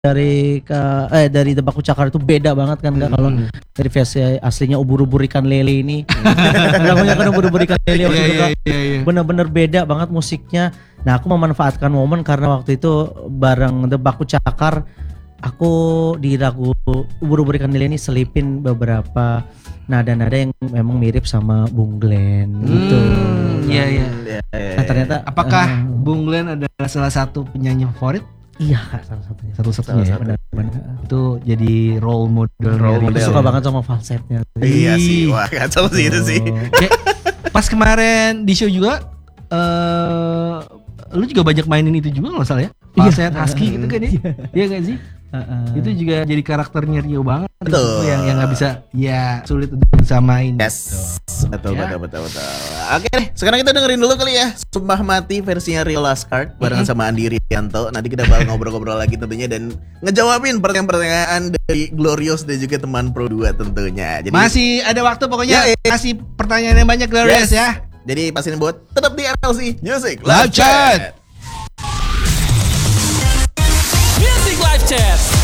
dari Debaku Cakar itu beda banget kan kalau dari versi aslinya ubur-ubur ikan lele ini. Lagunya kan ubur-ubur ikan lele bener-bener beda banget musiknya. Nah aku memanfaatkan momen karena waktu itu bareng Debaku Cakar aku di lagu ubur-ubur ikan lele ini selipin beberapa nada-nada yang memang mirip sama Bung Glenn gitu. Iya. Nah, ternyata apakah Bung Glenn adalah salah satu penyanyi favorit? Iya kak, salah satunya. Satu-satunya ya? Benar. Itu jadi role model. Aku suka banget sama falsetnya. Iya sih, wah kacau sih itu sih. Pas kemarin di show juga, lu juga banyak mainin itu juga nggak salah ya? Falset, husky gitu kan ya? Iya gak sih? Itu juga jadi karakternya Rio banget. Betul. Yang nggak bisa, ya sulit untuk disamain. Yes, betul. Oke deh, sekarang kita dengerin dulu kali ya Sumpah Mati versinya Rio Laskard barengan sama Andi Rianto. Nanti kita bakal ngobrol-ngobrol lagi tentunya dan ngejawabin pertanyaan-pertanyaan dari Glorious dan juga teman Pro 2 tentunya. Jadi masih ada waktu pokoknya, kasih pertanyaan yang banyak Glorious ya. Jadi pastiin buat tetap di RLC Music Live Chat. Music Live Chat.